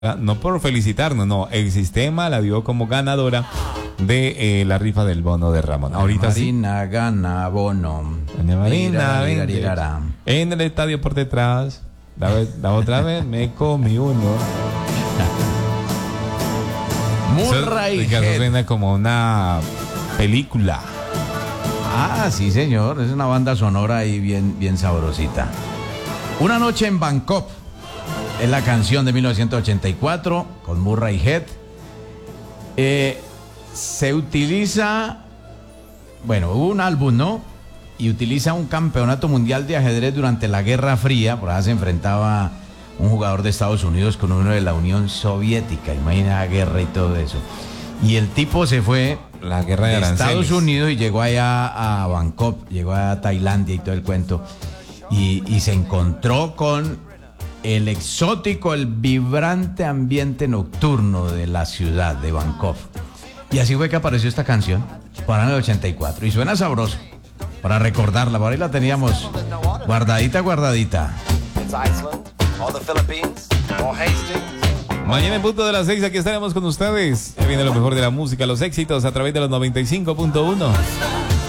no por felicitarnos, no, el sistema la dio como ganadora de la rifa del bono de Ramón. Ahorita Marina gana bono. Doña Marina, Mira. en el estadio por detrás, la otra vez me comí uno. Murray Eso Head. suena como una película. Ah, sí, señor. Es una banda sonora ahí bien sabrosita. Una noche en Bangkok. Es la canción de 1984 con Murray Head. Se utiliza, bueno, hubo un álbum, ¿no? Y utiliza un campeonato mundial de ajedrez durante la Guerra Fría. Por allá se enfrentaba un jugador de Estados Unidos con uno de la Unión Soviética. Imagina la guerra y todo eso. Y el tipo se fue La guerra de aranceles. Estados Unidos y llegó allá a Bangkok, llegó a Tailandia y todo el cuento. Y se encontró con el exótico, el vibrante ambiente nocturno de la ciudad de Bangkok. Y así fue que apareció esta canción para el 84. Y suena sabroso, para recordarla. Por ahí la teníamos guardadita. Mañana en punto de las 6 aquí estaremos con ustedes. Ya viene lo mejor de la música, los éxitos a través de los 95.1.